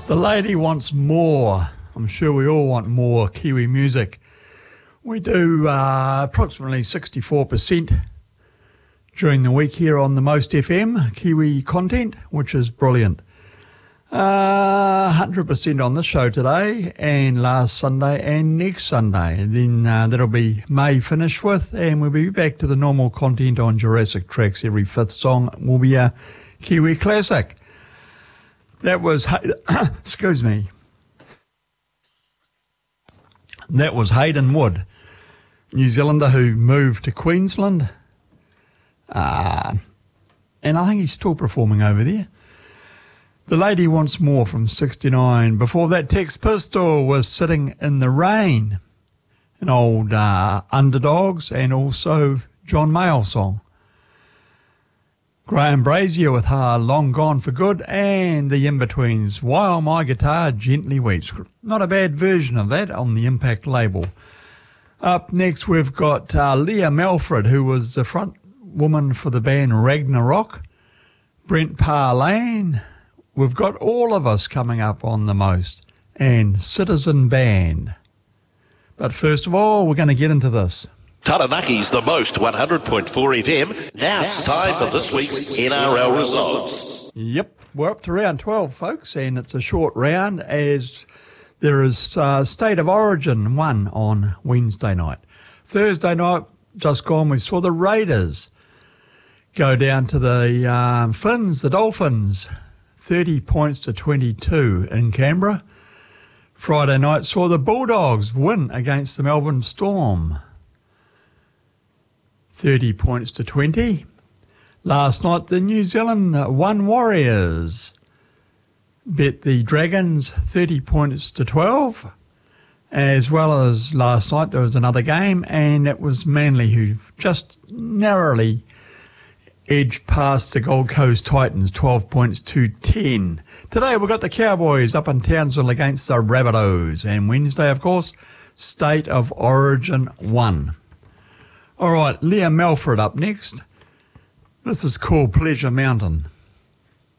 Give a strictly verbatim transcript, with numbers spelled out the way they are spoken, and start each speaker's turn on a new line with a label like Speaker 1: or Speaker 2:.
Speaker 1: The lady wants more. I'm sure we all want more Kiwi music. We do uh, approximately sixty-four percent during the week here on the Most F M, Kiwi content, which is brilliant. Uh, one hundred percent on this show today and last Sunday and next Sunday. And then uh, that'll be May finished with, and we'll be back to the normal content on Jurassic Tracks. Every fifth song will be a Kiwi classic. That was, excuse me, that was Hayden Wood, New Zealander who moved to Queensland. Uh, and I think he's still performing over there. The Lady Wants More from sixty-nine. Before that, Tex Pistol was Sitting in the Rain, an old uh, Underdogs and also John Mayall song. Graham Brazier with Ha Long Gone for Good, and the In-Betweens, While My Guitar Gently Weeps. Not a bad version of that on the Impact label. Up next we've got uh, Leah Melford, who was the front woman for the band Ragnarok. Brent Parlane. We've got All of Us coming up on the Most, and Citizen Band. But first of all, we're going to get into this.
Speaker 2: Taranaki's the Most, one hundred point four F M. Now it's time for this week's N R L results.
Speaker 1: Yep, we're up to round twelve, folks, and it's a short round as there is uh, State of Origin one on Wednesday night. Thursday night, just gone, we saw the Raiders go down to the um, Finns, the Dolphins, thirty points to twenty-two in Canberra. Friday night saw the Bulldogs win against the Melbourne Storm, thirty points to twenty. Last night, the New Zealand One Warriors bet the Dragons thirty points to twelve. As well as last night, there was another game, and it was Manly who just narrowly edged past the Gold Coast Titans, twelve points to ten. Today, we've got the Cowboys up in Townsville against the Rabbitohs. And Wednesday, of course, State of Origin one. All right, Leah Melford up next. This is called Pleasure Mountain.